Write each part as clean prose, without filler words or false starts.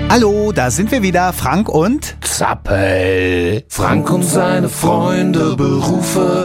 Hallo, da sind wir wieder, Frank und Zappel. Frank und seine Freunde, Berufe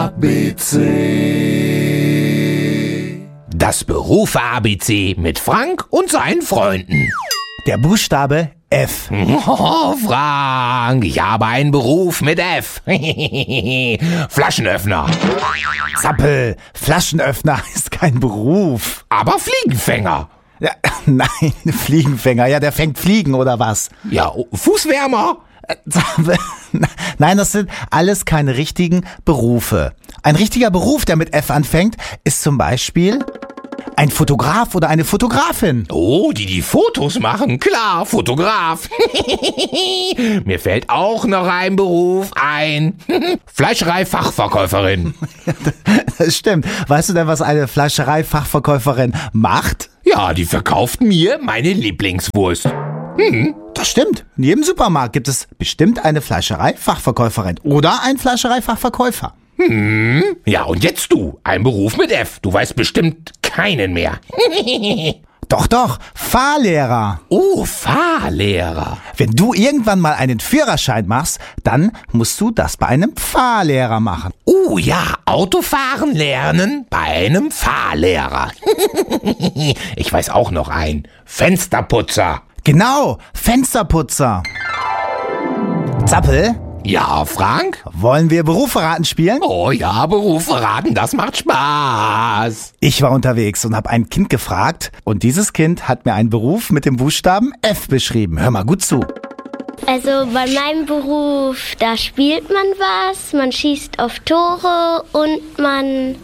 ABC. Das Berufe ABC mit Frank und seinen Freunden. der Buchstabe F. Oh, Frank, ich habe einen Beruf mit F. Flaschenöffner. Zappel, Flaschenöffner ist kein Beruf. Aber Fliegenfänger. Ja, nein, Fliegenfänger, ja, der fängt Fliegen oder was? Ja, Fußwärmer. Zappel, nein, das sind alles keine richtigen Berufe. Ein richtiger Beruf, der mit F anfängt, ist zum Beispiel ein Fotograf oder eine Fotografin. Oh, die Fotos machen. Klar, Fotograf. Mir fällt auch noch ein Beruf ein. Fleischerei-Fachverkäuferin. Das stimmt. Weißt du denn, was eine Fleischerei-Fachverkäuferin macht? Ja, die verkauft mir meine Lieblingswurst. Das stimmt. In jedem Supermarkt gibt es bestimmt eine Fleischerei-Fachverkäuferin oder einen Fleischerei-Fachverkäufer. Ja, und jetzt du. Ein Beruf mit F. Du weißt bestimmt keinen mehr. Doch, Fahrlehrer. Oh, Fahrlehrer. Wenn du irgendwann mal einen Führerschein machst, dann musst du das bei einem Fahrlehrer machen. Oh ja, Autofahren lernen bei einem Fahrlehrer. Ich weiß auch noch einen. Fensterputzer. Genau, Fensterputzer. Zappel, Ja, Frank? wollen wir Berufe raten spielen? Oh ja, Berufe raten, das macht Spaß. Ich war unterwegs und habe ein Kind gefragt und dieses Kind hat mir einen Beruf mit dem Buchstaben F beschrieben. Hör mal gut zu. Also bei meinem Beruf, da spielt man was, man schießt auf Tore und man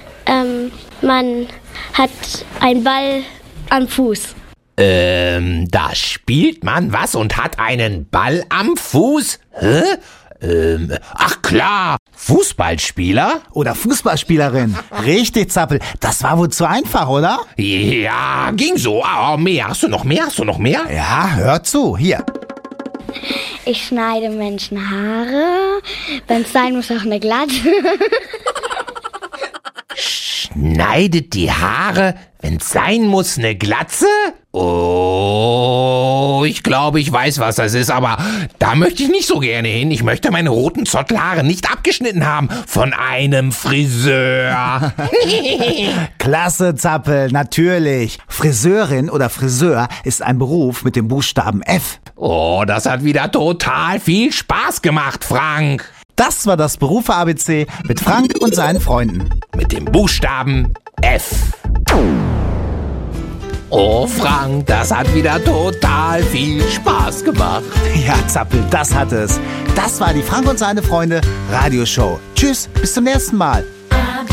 hat einen Ball am Fuß. Da spielt man was und hat einen Ball am Fuß? Hä? Ach klar, Fußballspieler? Oder Fußballspielerin. Richtig, Zappel. Das war wohl zu einfach, oder? Ja, ging so. Oh, mehr. Hast du noch mehr? Ja, hör zu. Hier. Ich schneide Menschen Haare, wenn es sein muss auch eine Glatze. Schneidet die Haare, wenn's sein muss, eine Glatze? Oh, ich glaube, ich weiß, was das ist, aber da möchte ich nicht so gerne hin. Ich möchte meine roten Zottelhaare nicht abgeschnitten haben von einem Friseur. Klasse, Zappel, natürlich. Friseurin oder Friseur ist ein Beruf mit dem Buchstaben F. Oh, das hat wieder total viel Spaß gemacht, Frank. Das war das Berufe ABC mit Frank und seinen Freunden. Mit dem Buchstaben F. Oh, Frank, das hat wieder total viel Spaß gemacht. Ja, Zappel, das hat es. Das war die Frank und seine Freunde Radioshow. Tschüss, bis zum nächsten Mal.